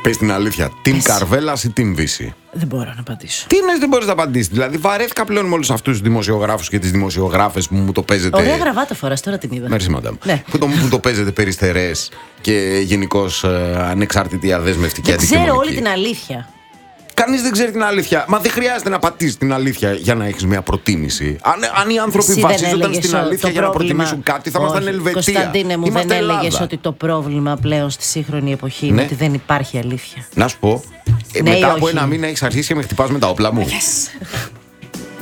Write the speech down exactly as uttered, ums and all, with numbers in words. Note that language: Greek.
Πες την αλήθεια, Team Καρβέλας ή Team Βύση? Δεν μπορώ να απαντήσω. Τι εννοείς δεν μπορείς να απαντήσεις? Δηλαδή, βαρέθηκα πλέον με όλους αυτούς τους δημοσιογράφους και τις δημοσιογράφες που μου το παίζετε. Ωραία γραβάτα φοράς, τώρα την είδα. Merci, madame. Ναι. Που το, μου το παίζετε περιστερές και γενικώς ε, ανεξάρτητη αδέσμευτική Δεν αντικειμενική. ξέρω όλη την αλήθεια. Κανείς δεν ξέρει την αλήθεια. Μα δεν χρειάζεται να πατήσεις την αλήθεια για να έχεις μια προτίμηση. Αν, αν οι άνθρωποι Εσύ δεν βασίζονταν έλεγες στην ο- αλήθεια το για να πρόβλημα- προτιμήσουν κάτι, θα ήμασταν Όχι, Ελβετία. Κωνσταντίνε μου, Είμαστε δεν Ελλάδα. έλεγες ότι το πρόβλημα πλέον στη σύγχρονη εποχή είναι Ναι. ότι δεν υπάρχει αλήθεια. Να σου πω, ε, Ναι ή μετά από όχι? ένα μήνα έχεις αρχίσει και με χτυπάς με τα όπλα μου. Yes.